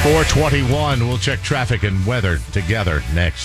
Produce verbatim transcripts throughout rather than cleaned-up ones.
four twenty-one. We'll check traffic and weather together next.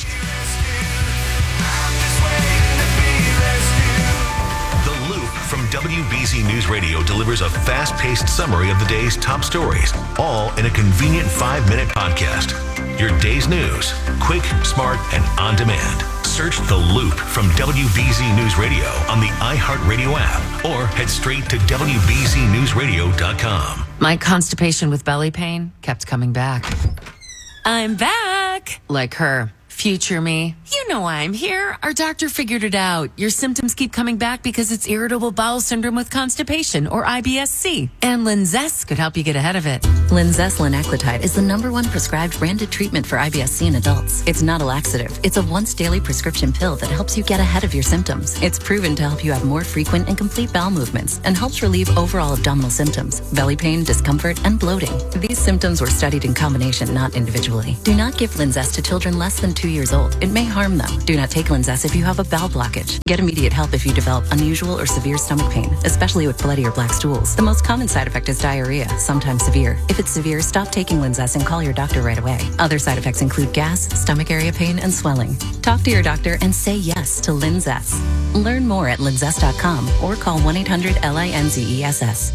The Loop from W B Z News Radio delivers a fast-paced summary of the day's top stories, all in a convenient five-minute podcast. Your day's news, quick, smart, and on demand. Search The Loop from W B Z News Radio on the iHeartRadio app or head straight to W B Z News Radio dot com. My constipation with belly pain kept coming back. I'm back! Like her. Future me. You know why I'm here. Our doctor figured it out. Your symptoms keep coming back because it's irritable bowel syndrome with constipation, or I B S C. And Linzess could help you get ahead of it. Linzess linaclotide is the number one prescribed branded treatment for I B S C in adults. It's not a laxative. It's a once daily prescription pill that helps you get ahead of your symptoms. It's proven to help you have more frequent and complete bowel movements and helps relieve overall abdominal symptoms, belly pain, discomfort, and bloating. These symptoms were studied in combination, not individually. Do not give Linzess to children less than two years old. It may harm them. Do not take Linzess if you have a bowel blockage. Get immediate help if you develop unusual or severe stomach pain, especially with bloody or black stools. The most common side effect is diarrhea, sometimes severe. If it's severe, stop taking Linzess and call your doctor right away. Other side effects include gas, stomach area pain, and swelling. Talk to your doctor and say yes to Linzess. Learn more at linzess dot com or call one eight hundred L I N Z E S S.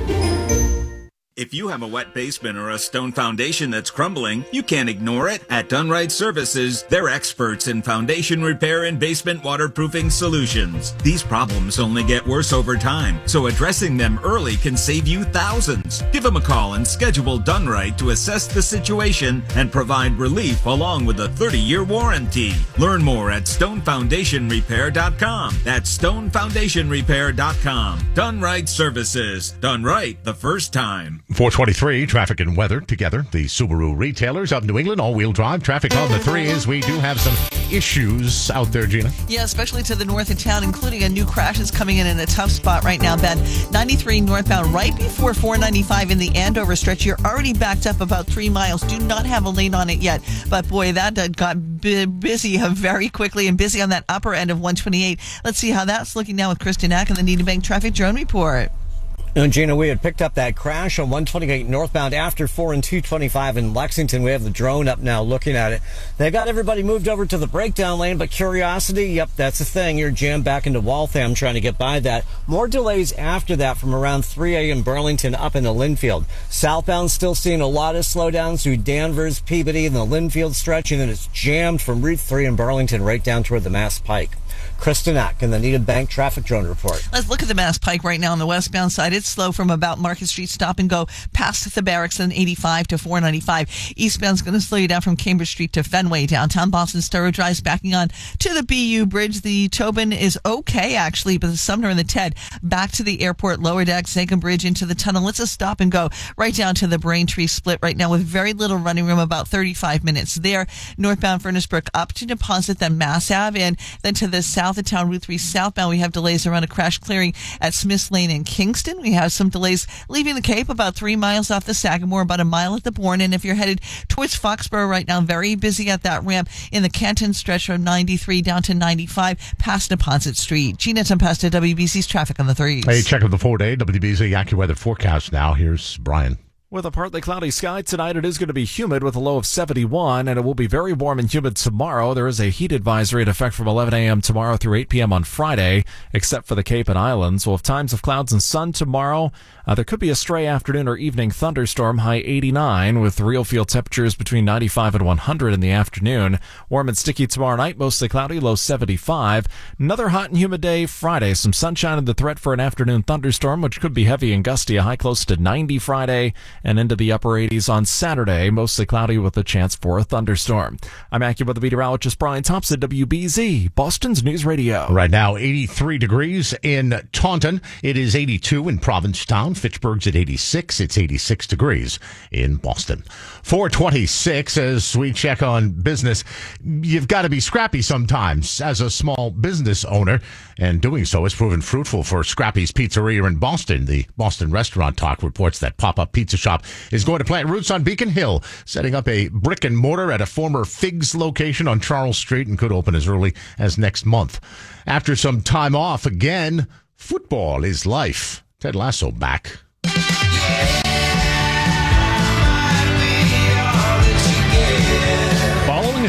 If you have a wet basement or a stone foundation that's crumbling, you can't ignore it. At Dunright Services, they're experts in foundation repair and basement waterproofing solutions. These problems only get worse over time, so addressing them early can save you thousands. Give them a call and schedule Dunright to assess the situation and provide relief along with a thirty-year warranty. Learn more at stone foundation repair dot com. That's stone foundation repair dot com. Dunright Services. Done right the first time. four twenty-three, traffic and weather together. The Subaru retailers of New England, all-wheel drive. Traffic on the threes. We do have some issues out there, Gina. Yeah, especially to the north of town, including a new crash is coming in in a tough spot right now, Ben. ninety-three northbound right before four ninety-five in the Andover stretch. You're already backed up about three miles. Do not have a lane on it yet. But, boy, that got b- busy very quickly and busy on that upper end of one twenty-eight. Let's see how that's looking now with Kristen Ack and the Needham Bank Traffic Drone Report. And Gina, we had picked up that crash on one twenty-eight northbound after four and two twenty-five in Lexington. We have the drone up now looking at it. They got everybody moved over to the breakdown lane, but Curiosity, yep, that's the thing. You're jammed back into Waltham trying to get by that. More delays after that from around three a.m. Burlington up into Linfield. Southbound still seeing a lot of slowdowns through Danvers, Peabody, and the Linfield stretch, and then it's jammed from Route three in Burlington right down toward the Mass Pike. Kristen Ack in the Needham Bank Traffic Drone Report. Let's look at the Mass Pike right now on the westbound side. It's slow from about Market Street, stop and go past the barracks and eighty-five to four ninety-five. Eastbound's going to slow you down from Cambridge Street to Fenway. Downtown Boston, Sturrow Drive's backing on to the B U Bridge. The Tobin is okay, actually, but the Sumner and the Ted back to the airport, lower deck, Sankum Bridge into the tunnel. Let's just stop and go right down to the Braintree split right now with very little running room, about thirty-five minutes there. Northbound Furnace Brook up to Deposit, then Mass Ave, and then to the south of town, Route three southbound. We have delays around a crash clearing at Smiths Lane in Kingston. We have some delays leaving the Cape about three miles off the Sagamore, about a mile at the Bourne. And if you're headed towards Foxborough right now, very busy at that ramp in the Canton stretch from ninety-three down to ninety-five past Neponset Street. Gina Tempesta, W B C's traffic on the threes. Hey, check out the four-day W B C AccuWeather forecast now. Here's Brian. With a partly cloudy sky tonight, it is going to be humid with a low of seventy-one, and it will be very warm and humid tomorrow. There is a heat advisory in effect from eleven a.m. tomorrow through eight p.m. on Friday, except for the Cape and Islands. We'll have times of clouds and sun tomorrow. Uh, there could be a stray afternoon or evening thunderstorm, high eighty-nine, with real field temperatures between ninety-five and one hundred in the afternoon. Warm and sticky tomorrow night, mostly cloudy, low seventy-five. Another hot and humid day Friday. Some sunshine and the threat for an afternoon thunderstorm, which could be heavy and gusty, a high close to ninety Friday, and into the upper eighties on Saturday, mostly cloudy with a chance for a thunderstorm. I'm AccuWeather meteorologist Brian Thompson, W B Z, Boston's News Radio. Right now, eighty-three degrees in Taunton. It is eighty-two in Provincetown. Fitchburg's at eighty-six. It's eighty-six degrees in Boston. four twenty-six, as we check on business. You've got to be scrappy sometimes as a small business owner, and doing so has proven fruitful for Scrappy's Pizzeria in Boston. The Boston Restaurant Talk reports that pop-up pizza shop is going to plant roots on Beacon Hill, setting up a brick and mortar at a former Figs location on Charles Street, and could open as early as next month. After some time off again, football is life. Ted Lasso back.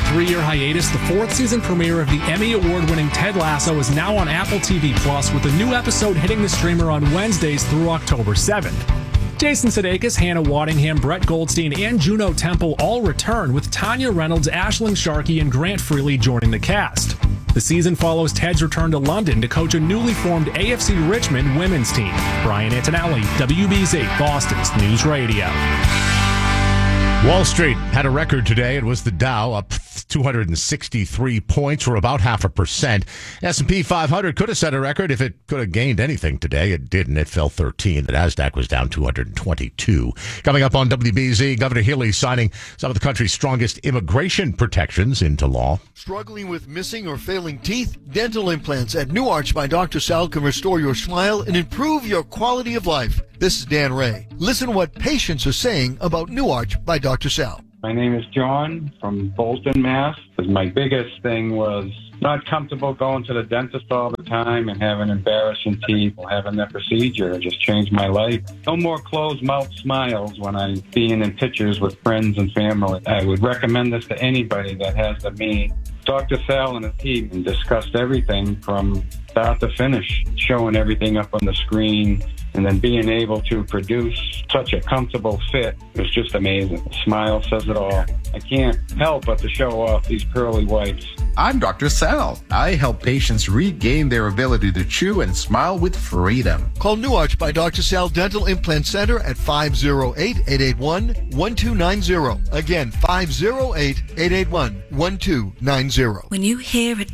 three-year hiatus, the fourth season premiere of the Emmy Award-winning Ted Lasso is now on Apple T V Plus, with a new episode hitting the streamer on Wednesdays through October seventh. Jason Sudeikis, Hannah Waddingham, Brett Goldstein, and Juno Temple all return, with Tanya Reynolds, Aisling Sharkey, and Grant Freely joining the cast. The season follows Ted's return to London to coach a newly formed A F C Richmond women's team. Brian Antonelli, W B Z, Boston's News Radio. Wall Street had a record today. It was the Dow, up two hundred sixty-three points, or about half a percent. S and P five hundred could have set a record if it could have gained anything today. It didn't. It fell thirteen. The NASDAQ was down two hundred twenty-two. Coming up on W B Z, Governor Healy signing some of the country's strongest immigration protections into law. Struggling with missing or failing teeth? Dental implants at New Arch by Doctor Sal can restore your smile and improve your quality of life. This is Dan Ray. Listen to what patients are saying about New Arch by Doctor Sal. My name is John from Bolton, Mass. My biggest thing was not comfortable going to the dentist all the time and having embarrassing teeth or having that procedure. It just changed my life. No more closed mouth smiles when I'm being in pictures with friends and family. I would recommend this to anybody that has the means. Doctor Sal and his team discussed everything from start to finish, showing everything up on the screen, and then being able to produce such a comfortable fit is just amazing. The smile says it all. I can't help but to show off these pearly whites. I'm Doctor Sal. I help patients regain their ability to chew and smile with freedom. Call New Arch by Doctor Sal Dental Implant Center at five oh eight, eight eight one, one two nine zero. Again, five oh eight, eight eight one, one two nine zero. When you hear it